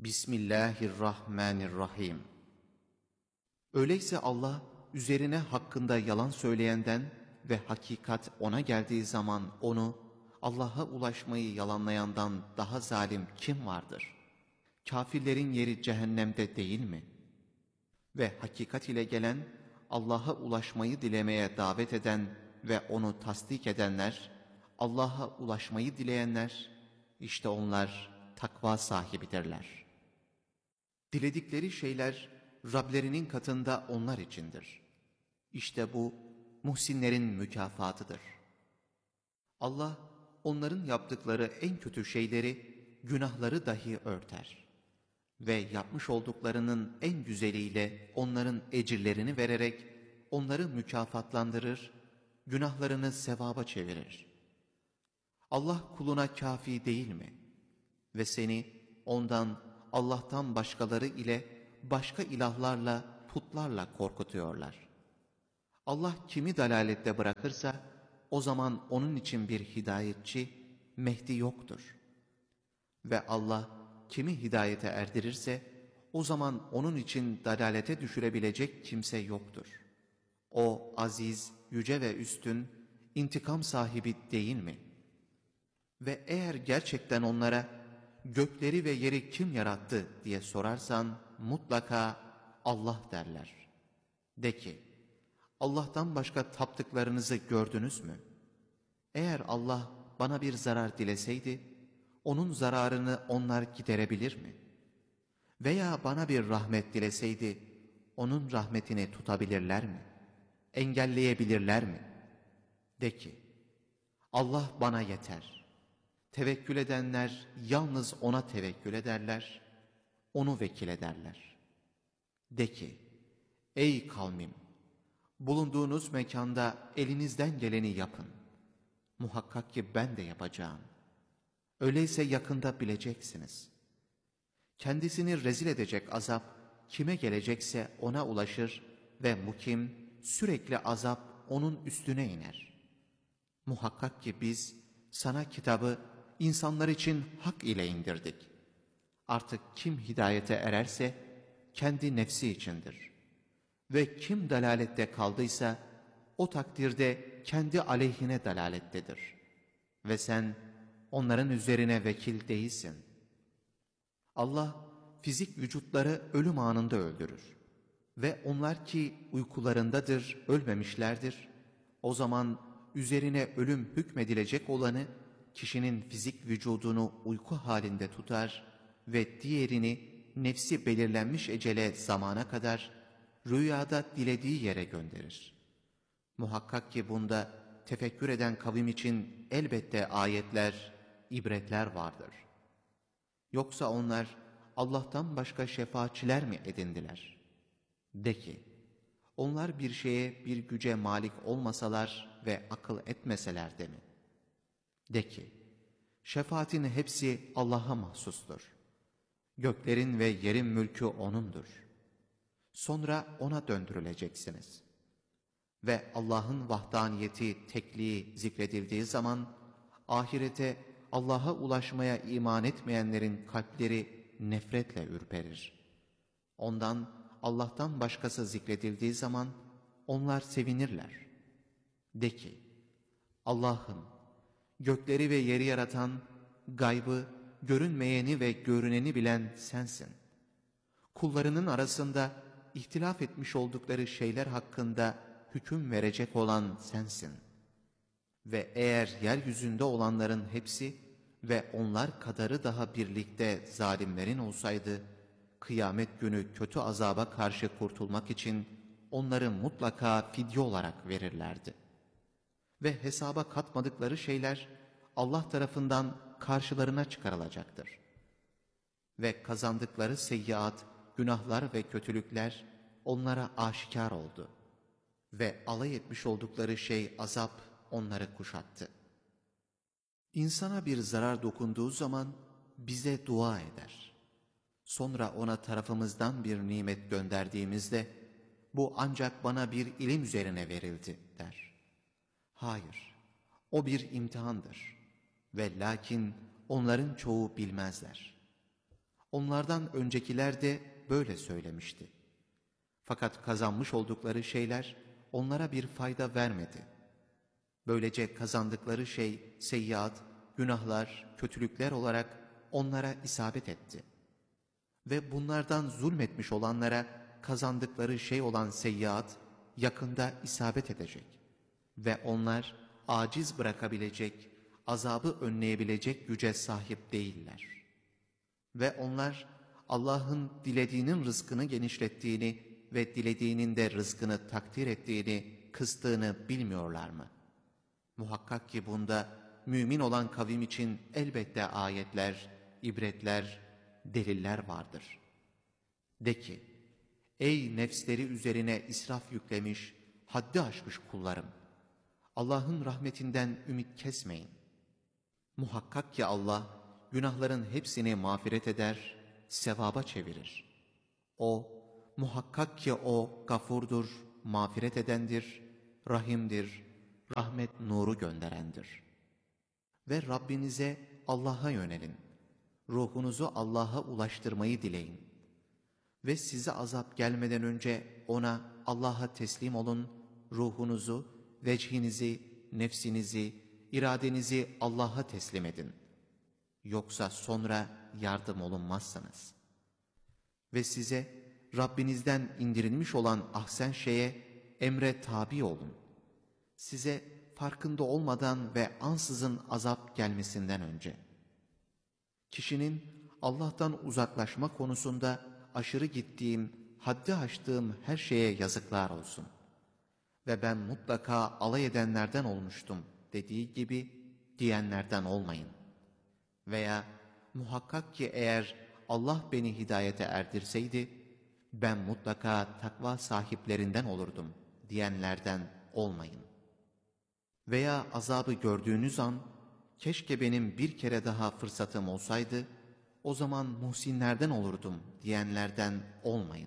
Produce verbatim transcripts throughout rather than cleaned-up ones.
Bismillahirrahmanirrahim. Öyleyse Allah, üzerine hakkında yalan söyleyenden ve hakikat ona geldiği zaman onu, Allah'a ulaşmayı yalanlayandan daha zalim kim vardır? Kafirlerin yeri cehennemde değil mi? Ve hakikat ile gelen, Allah'a ulaşmayı dilemeye davet eden ve onu tasdik edenler, Allah'a ulaşmayı dileyenler, işte onlar takva sahibidirler. Diledikleri şeyler Rablerinin katında onlar içindir. İşte bu muhsinlerin mükafatıdır. Allah onların yaptıkları en kötü şeyleri, günahları dahi örter. Ve yapmış olduklarının en güzeliyle onların ecirlerini vererek onları mükafatlandırır, günahlarını sevaba çevirir. Allah kuluna kafi değil mi? Ve seni ondan, Allah'tan başkaları ile, başka ilahlarla, putlarla korkutuyorlar. Allah kimi dalalette bırakırsa, o zaman onun için bir hidayetçi, Mehdi yoktur. Ve Allah kimi hidayete erdirirse, o zaman onun için dalalete düşürebilecek kimse yoktur. O aziz, yüce ve üstün, intikam sahibi değil mi? Ve eğer gerçekten onlara, gökleri ve yeri kim yarattı diye sorarsan, mutlaka Allah derler. De ki, Allah'tan başka taptıklarınızı gördünüz mü? Eğer Allah bana bir zarar dileseydi, onun zararını onlar giderebilir mi? Veya bana bir rahmet dileseydi, onun rahmetini tutabilirler mi? Engelleyebilirler mi? De ki, Allah bana yeter. Tevekkül edenler yalnız ona tevekkül ederler, onu vekil ederler. De ki, ey kavmim, bulunduğunuz mekanda elinizden geleni yapın. Muhakkak ki ben de yapacağım. Öyleyse yakında bileceksiniz. Kendisini rezil edecek azap kime gelecekse ona ulaşır ve mukim, sürekli azap onun üstüne iner. Muhakkak ki biz sana kitabı insanlar için hak ile indirdik. Artık kim hidayete ererse kendi nefsi içindir. Ve kim dalalette kaldıysa o takdirde kendi aleyhine dalalettedir. Ve sen onların üzerine vekil değilsin. Allah fizik vücutları ölüm anında öldürür. Ve onlar ki uykularındadır, ölmemişlerdir. O zaman üzerine ölüm hükmedilecek olanı, kişinin fizik vücudunu uyku halinde tutar ve diğerini nefsi belirlenmiş ecele zamana kadar rüyada dilediği yere gönderir. Muhakkak ki bunda tefekkür eden kavim için elbette ayetler, ibretler vardır. Yoksa onlar Allah'tan başka şefaatçiler mi edindiler? De ki, onlar bir şeye, bir güce malik olmasalar ve akıl etmeseler de mi? De ki, şefaatin hepsi Allah'a mahsustur. Göklerin ve yerin mülkü O'nundur. Sonra O'na döndürüleceksiniz. Ve Allah'ın vahdaniyeti, tekliği zikredildiği zaman, ahirete, Allah'a ulaşmaya iman etmeyenlerin kalpleri nefretle ürperir. Ondan, Allah'tan başkası zikredildiği zaman, onlar sevinirler. De ki, Allah'ım, gökleri ve yeri yaratan, gaybı, görünmeyeni ve görüneni bilen sensin. Kullarının arasında ihtilaf etmiş oldukları şeyler hakkında hüküm verecek olan sensin. Ve eğer yeryüzünde olanların hepsi ve onlar kadarı daha birlikte zalimlerin olsaydı, kıyamet günü kötü azaba karşı kurtulmak için onları mutlaka fidye olarak verirlerdi. Ve hesaba katmadıkları şeyler Allah tarafından karşılarına çıkarılacaktır. Ve kazandıkları seyyiat, günahlar ve kötülükler onlara aşikar oldu. Ve alay etmiş oldukları şey azap onları kuşattı. İnsana bir zarar dokunduğu zaman bize dua eder. Sonra ona tarafımızdan bir nimet gönderdiğimizde, bu ancak bana bir ilim üzerine verildi der. Hayır, o bir imtihandır ve lakin onların çoğu bilmezler. Onlardan öncekiler de böyle söylemişti. Fakat kazanmış oldukları şeyler onlara bir fayda vermedi. Böylece kazandıkları şey seyyiat, günahlar, kötülükler olarak onlara isabet etti. Ve bunlardan zulmetmiş olanlara kazandıkları şey olan seyyiat yakında isabet edecek. Ve onlar aciz bırakabilecek, azabı önleyebilecek güce sahip değiller. Ve onlar Allah'ın dilediğinin rızkını genişlettiğini ve dilediğinin de rızkını takdir ettiğini, kıstığını bilmiyorlar mı? Muhakkak ki bunda mümin olan kavim için elbette ayetler, ibretler, deliller vardır. De ki, ey nefsleri üzerine israf yüklemiş, haddi aşmış kullarım! Allah'ın rahmetinden ümit kesmeyin. Muhakkak ki Allah, günahların hepsini mağfiret eder, sevaba çevirir. O, muhakkak ki O gafurdur, mağfiret edendir, rahimdir, rahmet nuru gönderendir. Ve Rabbinize, Allah'a yönelin. Ruhunuzu Allah'a ulaştırmayı dileyin. Ve size azap gelmeden önce O'na, Allah'a teslim olun, ruhunuzu, vecihinizi, nefsinizi, iradenizi Allah'a teslim edin. Yoksa sonra yardım olunmazsınız. Ve size Rabbinizden indirilmiş olan ahsen şeye, emre tabi olun. Size farkında olmadan ve ansızın azap gelmesinden önce. Kişinin Allah'tan uzaklaşma konusunda aşırı gittiğim, haddi aştığım her şeye yazıklar olsun. Ve ben mutlaka alay edenlerden olmuştum dediği gibi diyenlerden olmayın. Veya muhakkak ki eğer Allah beni hidayete erdirseydi, ben mutlaka takva sahiplerinden olurdum diyenlerden olmayın. Veya azabı gördüğünüz an, keşke benim bir kere daha fırsatım olsaydı, o zaman muhsinlerden olurdum diyenlerden olmayın.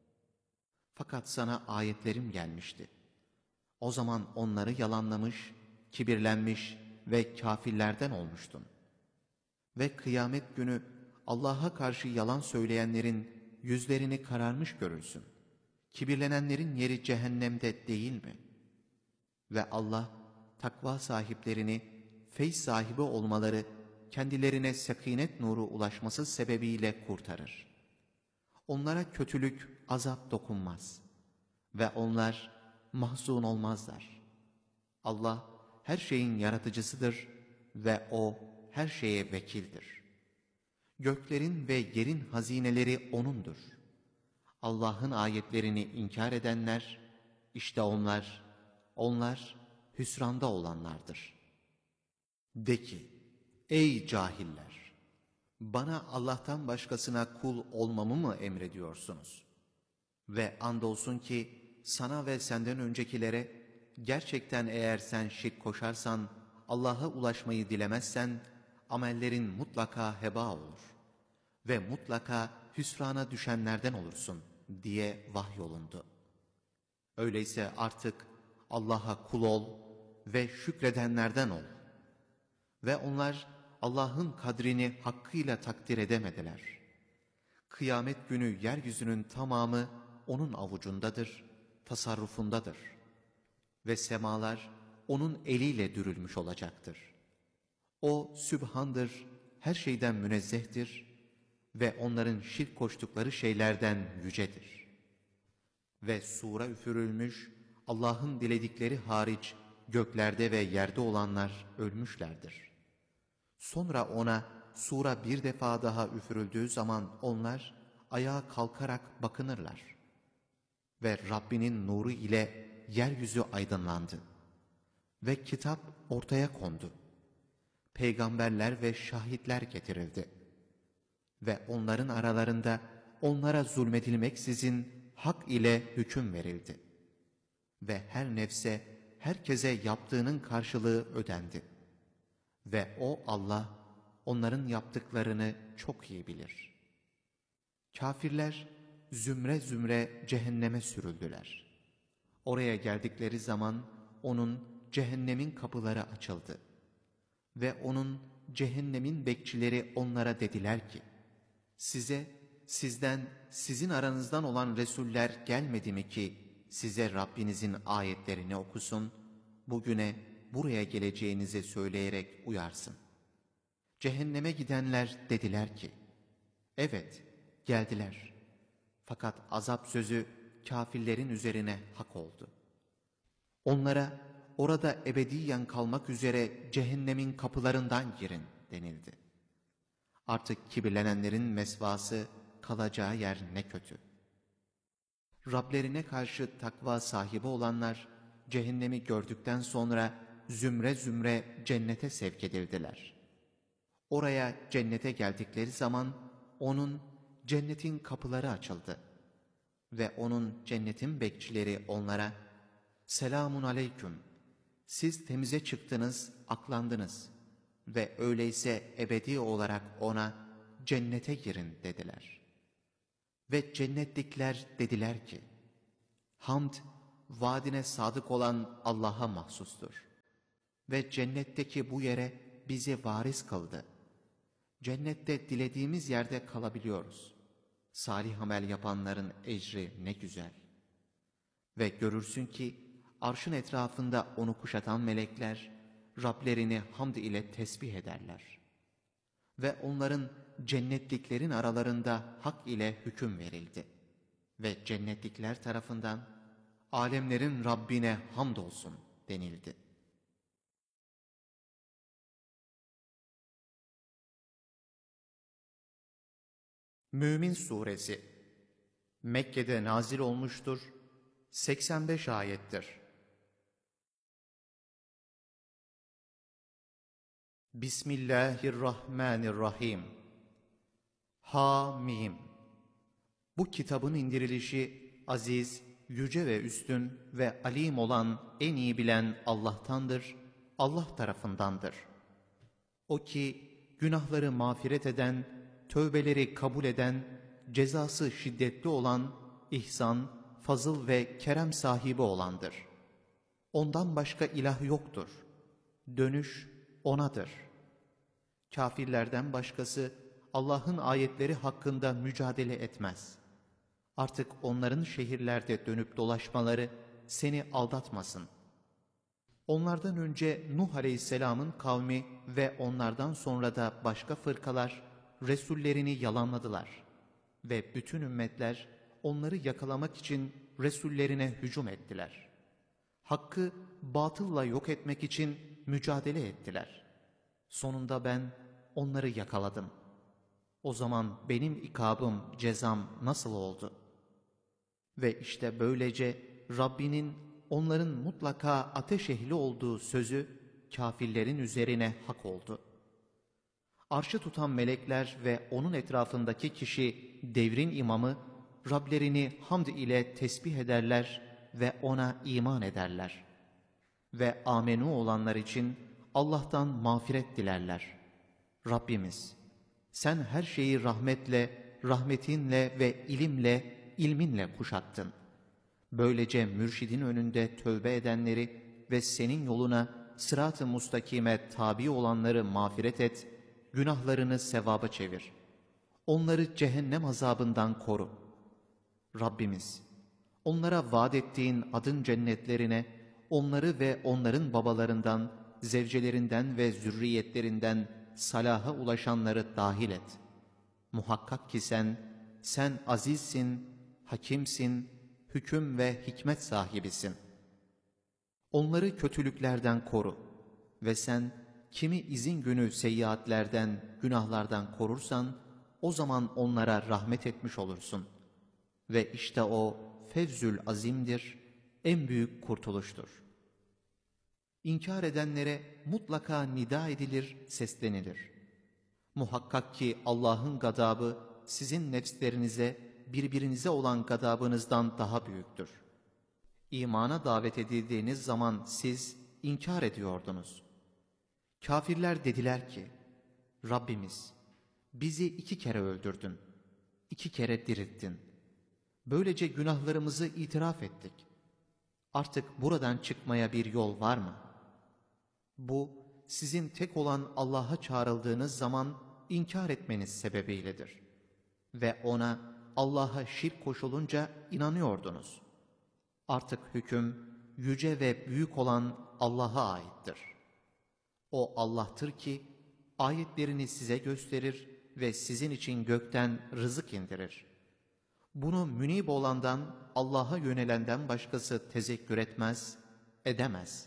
Fakat sana ayetlerim gelmişti. O zaman onları yalanlamış, kibirlenmiş ve kâfirlerden olmuştun. Ve kıyamet günü Allah'a karşı yalan söyleyenlerin yüzlerini kararmış görürsün. Kibirlenenlerin yeri cehennemde değil mi? Ve Allah takva sahiplerini feyz sahibi olmaları, kendilerine sekinet nuru ulaşması sebebiyle kurtarır. Onlara kötülük, azap dokunmaz. Ve onlar mahzun olmazlar. Allah her şeyin yaratıcısıdır ve O her şeye vekildir. Göklerin ve yerin hazineleri O'nundur. Allah'ın ayetlerini inkar edenler, işte onlar, onlar hüsranda olanlardır. De ki, ey cahiller! Bana Allah'tan başkasına kul olmamı mı emrediyorsunuz? Ve andolsun ki sana ve senden öncekilere, gerçekten eğer sen şirk koşarsan, Allah'a ulaşmayı dilemezsen, amellerin mutlaka heba olur ve mutlaka hüsrana düşenlerden olursun diye vahyolundu. Öyleyse artık Allah'a kul ol ve şükredenlerden ol. Ve onlar Allah'ın kadrini hakkıyla takdir edemediler. Kıyamet günü yeryüzünün tamamı O'nun avucundadır, tasarrufundadır. Ve semalar O'nun eliyle dürülmüş olacaktır. O Sübhan'dır, her şeyden münezzehtir ve onların şirk koştukları şeylerden yücedir. Ve sura üfürülmüş, Allah'ın diledikleri hariç göklerde ve yerde olanlar ölmüşlerdir. Sonra ona sura bir defa daha üfürüldüğü zaman onlar ayağa kalkarak bakınırlar. Ve Rabbinin nuru ile yeryüzü aydınlandı. Ve kitap ortaya kondu. Peygamberler ve şahitler getirildi. Ve onların aralarında onlara zulmedilmeksizin hak ile hüküm verildi. Ve her nefse, herkese yaptığının karşılığı ödendi. Ve o Allah, onların yaptıklarını çok iyi bilir. Kafirler zümre zümre cehenneme sürüldüler. Oraya geldikleri zaman onun cehennemin kapıları açıldı. Ve onun cehennemin bekçileri onlara dediler ki, Size, sizden, sizin aranızdan olan Resuller gelmedi mi ki size Rabbinizin ayetlerini okusun, bugüne buraya geleceğinizi söyleyerek uyarsın. Cehenneme gidenler dediler ki, evet geldiler. Fakat azap sözü kâfirlerin üzerine hak oldu. Onlara orada ebediyen kalmak üzere cehennemin kapılarından girin denildi. Artık kibirlenenlerin mesvası, kalacağı yer ne kötü. Rablerine karşı takva sahibi olanlar, cehennemi gördükten sonra zümre zümre cennete sevk edildiler. Oraya cennete geldikleri zaman, onun cennetin kapıları açıldı. Ve onun cennetin bekçileri onlara, selamun aleyküm, siz temize çıktınız, aklandınız ve öyleyse ebedi olarak ona cennete girin dediler. Ve cennetlikler dediler ki, hamd, vaadine sadık olan Allah'a mahsustur. Ve cennetteki bu yere bizi varis kıldı. Cennette dilediğimiz yerde kalabiliyoruz. Salih amel yapanların ecri ne güzel. Ve görürsün ki arşın etrafında onu kuşatan melekler Rablerini hamd ile tesbih ederler. Ve onların cennetliklerin aralarında hak ile hüküm verildi. Ve cennetlikler tarafından alemlerin Rabbine hamdolsun denildi. Mümin Suresi Mekke'de nazil olmuştur, seksen beş ayettir. Bismillahirrahmanirrahim. Hamim. Bu kitabın indirilişi aziz, yüce ve üstün ve alim olan en iyi bilen Allah'tandır, Allah tarafındandır. O ki günahları mağfiret eden, tövbeleri kabul eden, cezası şiddetli olan, ihsan, fazıl ve kerem sahibi olandır. Ondan başka ilah yoktur. Dönüş O'nadır. Kafirlerden başkası Allah'ın ayetleri hakkında mücadele etmez. Artık onların şehirlerde dönüp dolaşmaları seni aldatmasın. Onlardan önce Nuh Aleyhisselam'ın kavmi ve onlardan sonra da başka fırkalar Resullerini yalanladılar. Ve bütün ümmetler onları yakalamak için Resullerine hücum ettiler. Hakkı batılla yok etmek için mücadele ettiler. Sonunda ben onları yakaladım. O zaman benim ikabım, cezam nasıl oldu? Ve işte böylece Rabbinin onların mutlaka ateş ehli olduğu sözü kâfirlerin üzerine hak oldu. Arşı tutan melekler ve onun etrafındaki kişi devrin imamı Rablerini hamd ile tesbih ederler ve ona iman ederler. Ve amenu olanlar için Allah'tan mağfiret dilerler. Rabbimiz, sen her şeyi rahmetle, rahmetinle ve ilimle, ilminle kuşattın. Böylece mürşidin önünde tövbe edenleri ve senin yoluna sırat-ı mustakime tabi olanları mağfiret et, günahlarını sevaba çevir. Onları cehennem azabından koru. Rabbimiz, onlara vaat ettiğin adın cennetlerine, onları ve onların babalarından, zevcelerinden ve zürriyetlerinden salaha ulaşanları dahil et. Muhakkak ki sen, sen azizsin, hakimsin, hüküm ve hikmet sahibisin. Onları kötülüklerden koru ve sen kimi izin günü seyyiatlerden, günahlardan korursan, o zaman onlara rahmet etmiş olursun. Ve işte o fevzül azimdir, en büyük kurtuluştur. İnkar edenlere mutlaka nida edilir, seslenilir. Muhakkak ki Allah'ın gadabı sizin nefslerinize, birbirinize olan gadabınızdan daha büyüktür. İmana davet edildiğiniz zaman siz inkar ediyordunuz. Kafirler dediler ki, Rabbimiz, bizi iki kere öldürdün, iki kere dirilttin. Böylece günahlarımızı itiraf ettik. Artık buradan çıkmaya bir yol var mı? Bu, sizin tek olan Allah'a çağrıldığınız zaman inkar etmeniz sebebiyledir. ve ona Allah'a şirk koşulunca inanıyordunuz. Artık hüküm yüce ve büyük olan Allah'a aittir. O Allah'tır ki ayetlerini size gösterir ve sizin için gökten rızık indirir. Bunu münib olandan, Allah'a yönelenden başkası tezekkür etmez, edemez.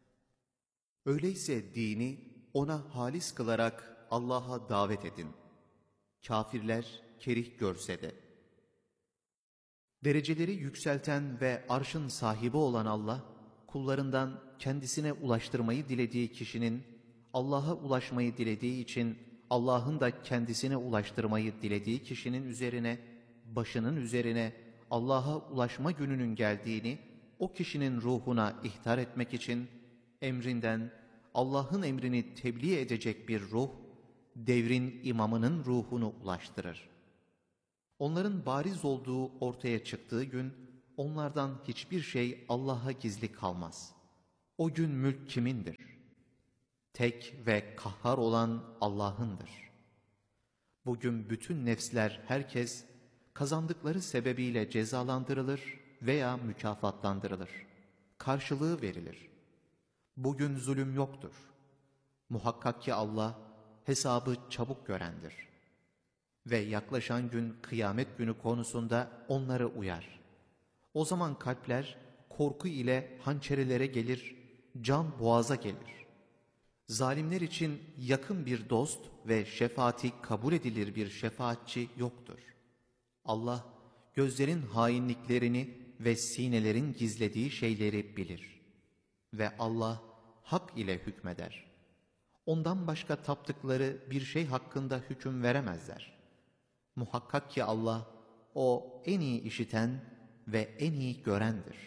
Öyleyse dini ona halis kılarak Allah'a davet edin. Kafirler kerih görse de. Dereceleri yükselten ve arşın sahibi olan Allah, kullarından kendisine ulaştırmayı dilediği kişinin, Allah'a ulaşmayı dilediği için Allah'ın da kendisine ulaştırmayı dilediği kişinin üzerine, başının üzerine Allah'a ulaşma gününün geldiğini o kişinin ruhuna ihtar etmek için emrinden Allah'ın emrini tebliğ edecek bir ruh, devrin imamının ruhunu ulaştırır. Onların bariz olduğu ortaya çıktığı gün, onlardan hiçbir şey Allah'a gizli kalmaz. O gün mülk kimindir? Tek ve kahhar olan Allah'ındır. Bugün bütün nefsler, herkes kazandıkları sebebiyle cezalandırılır veya mükafatlandırılır. Karşılığı verilir. Bugün zulüm yoktur. Muhakkak ki Allah hesabı çabuk görendir. Ve yaklaşan gün kıyamet günü konusunda onları uyar. O zaman kalpler korku ile hançerelere gelir, can boğaza gelir. Zalimler için yakın bir dost ve şefaati kabul edilir bir şefaatçi yoktur. Allah gözlerin hainliklerini ve sinelerin gizlediği şeyleri bilir. Ve Allah hak ile hükmeder. Ondan başka taptıkları bir şey hakkında hüküm veremezler. Muhakkak ki Allah, o en iyi işiten ve en iyi görendir.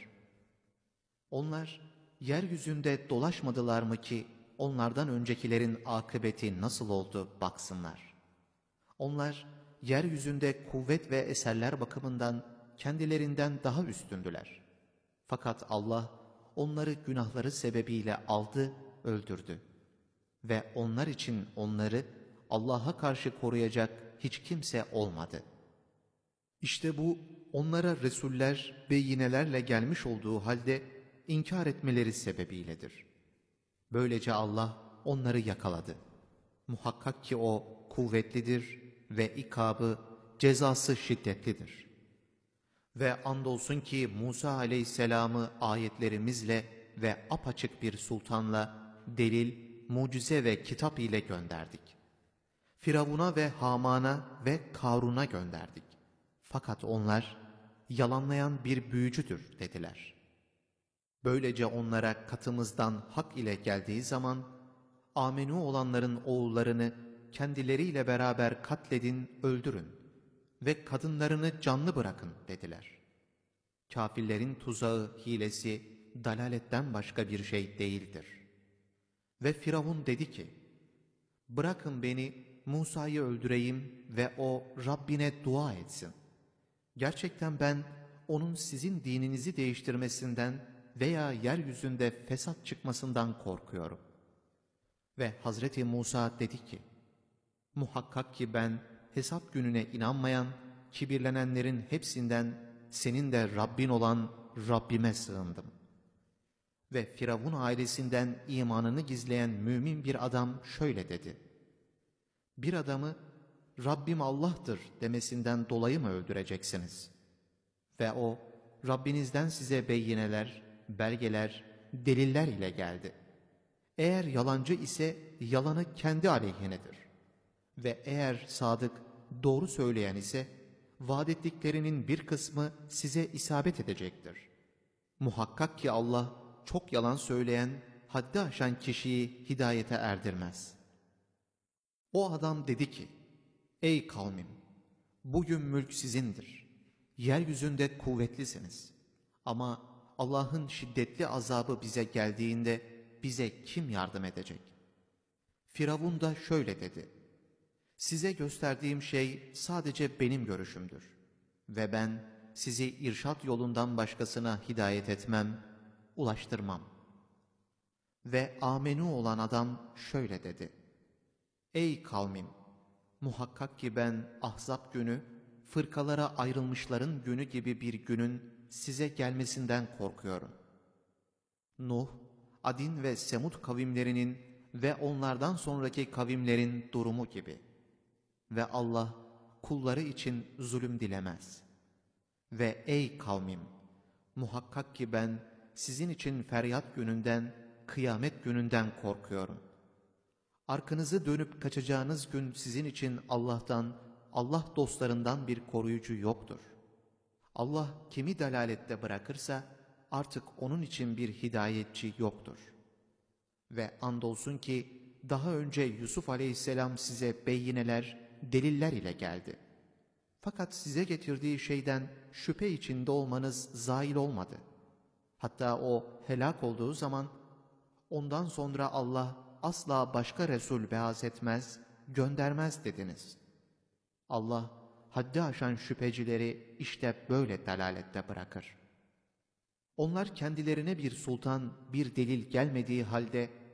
Onlar yeryüzünde dolaşmadılar mı ki onlardan öncekilerin akıbeti nasıl oldu baksınlar. Onlar yeryüzünde kuvvet ve eserler bakımından kendilerinden daha üstündüler. Fakat Allah onları günahları sebebiyle aldı, öldürdü. Ve onlar için onları Allah'a karşı koruyacak hiç kimse olmadı. İşte bu onlara resuller beyinelerle gelmiş olduğu halde inkar etmeleri sebebiyledir. Böylece Allah onları yakaladı. Muhakkak ki o kuvvetlidir ve ikabı, cezası şiddetlidir. Ve andolsun ki Musa aleyhisselamı ayetlerimizle ve apaçık bir sultanla, delil, mucize ve kitap ile gönderdik. Firavun'a ve Haman'a ve Karun'a gönderdik. Fakat onlar yalanlayan bir büyücüdür dediler. Böylece onlara katımızdan hak ile geldiği zaman amenu olanların oğullarını kendileriyle beraber katledin, öldürün ve kadınlarını canlı bırakın dediler. Kafirlerin tuzağı, hilesi dalaletten başka bir şey değildir. Ve Firavun dedi ki, bırakın beni Musa'yı öldüreyim ve o Rabbine dua etsin. Gerçekten ben onun sizin dininizi değiştirmesinden veya yeryüzünde fesat çıkmasından korkuyorum. Ve Hazreti Musa dedi ki, muhakkak ki ben hesap gününe inanmayan, kibirlenenlerin hepsinden senin de Rabbin olan Rabbime sığındım. Ve Firavun ailesinden imanını gizleyen mümin bir adam şöyle dedi, bir adamı Rabbim Allah'tır demesinden dolayı mı öldüreceksiniz? Ve o Rabbinizden size beyineler, belgeler, deliller ile geldi. Eğer yalancı ise yalanı kendi aleyhinedir. Ve eğer sadık, doğru söyleyen ise vaat ettiklerinin bir kısmı size isabet edecektir. Muhakkak ki Allah çok yalan söyleyen, haddi aşan kişiyi hidayete erdirmez. O adam dedi ki, ey kavmim, bugün mülk sizindir. Yeryüzünde kuvvetlisiniz. Ama Allah'ın şiddetli azabı bize geldiğinde bize kim yardım edecek? Firavun da şöyle dedi, size gösterdiğim şey sadece benim görüşümdür. Ve ben sizi irşat yolundan başkasına hidayet etmem, ulaştırmam. Ve amenu olan adam şöyle dedi, ey kavmim, muhakkak ki ben Ahzab günü fırkalara ayrılmışların günü gibi bir günün size gelmesinden korkuyorum. Nuh, Adin ve Semud kavimlerinin ve onlardan sonraki kavimlerin durumu gibi. Ve Allah kulları için zulüm dilemez. Ve ey kavmim! Muhakkak ki ben sizin için feryat gününden, kıyamet gününden korkuyorum. Arkanızı dönüp kaçacağınız gün sizin için Allah'tan, Allah dostlarından bir koruyucu yoktur. Allah kimi dalalette bırakırsa artık onun için bir hidayetçi yoktur. Ve andolsun ki daha önce Yusuf aleyhisselam size beyineler, deliller ile geldi. Fakat size getirdiği şeyden şüphe içinde olmanız zail olmadı. Hatta o helak olduğu zaman ondan sonra Allah asla başka Resul beaz etmez, göndermez dediniz. Allah haddi aşan şüphecileri işte böyle dalalette bırakır. Onlar kendilerine bir sultan, bir delil gelmediği halde